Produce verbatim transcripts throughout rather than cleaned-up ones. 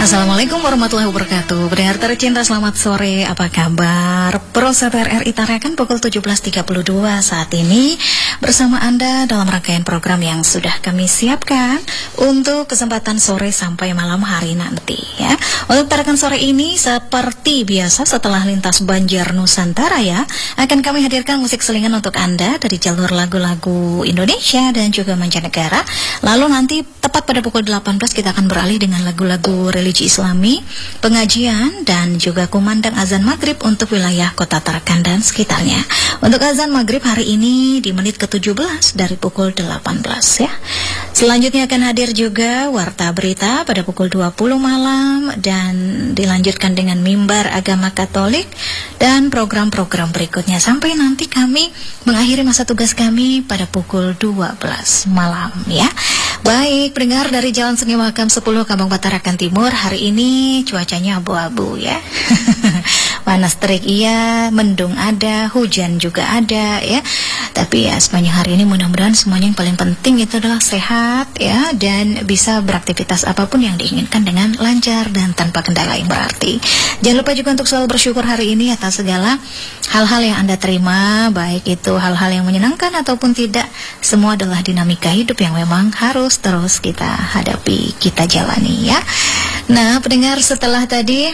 Assalamualaikum warahmatullahi wabarakatuh. Pendengar tercinta, selamat sore. Apa kabar? Pro Sat R R I Tarakan pukul tujuh belas tiga puluh dua saat ini bersama Anda dalam rangkaian program yang sudah kami siapkan untuk kesempatan sore sampai malam hari nanti ya. Untuk Tarakan sore ini seperti biasa setelah lintas Banjar Nusantara ya, akan kami hadirkan musik selingan untuk Anda dari jalur lagu-lagu Indonesia dan juga mancanegara. Lalu nanti tepat pada pukul delapan belas kita akan beralih dengan lagu-lagu religi Islami, pengajian, dan juga kumandang azan maghrib untuk wilayah kota Tarakan dan sekitarnya. Untuk azan maghrib hari ini di menit ke tujuh belas dari pukul delapan belas ya. Selanjutnya akan hadir juga warta berita pada pukul dua puluh malam dan dilanjutkan dengan mimbar agama Katolik dan program-program berikutnya sampai nanti kami mengakhiri masa tugas kami pada pukul dua belas malam ya. Baik, pendengar dari Jalan Seni Mahakam sepuluh Kampung Tarakan Timur, hari ini cuacanya abu-abu ya. Panas terik iya, mendung ada, hujan juga ada ya. Tapi ya sepanjang hari ini mudah-mudahan semuanya yang paling penting itu adalah sehat ya, dan bisa beraktivitas apapun yang diinginkan dengan lancar dan tanpa kendala yang berarti. Jangan lupa juga untuk selalu bersyukur hari ini atas segala hal-hal yang Anda terima, baik itu hal-hal yang menyenangkan ataupun tidak. Semua adalah dinamika hidup yang memang harus terus kita hadapi, kita jalani ya. Nah, pendengar, setelah tadi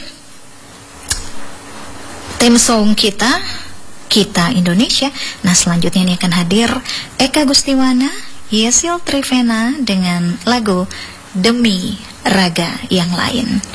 theme song kita Kita Indonesia, nah selanjutnya ini akan hadir Eka Gustiwana, Yesil Trivena dengan lagu Demi Raga Yang Lain.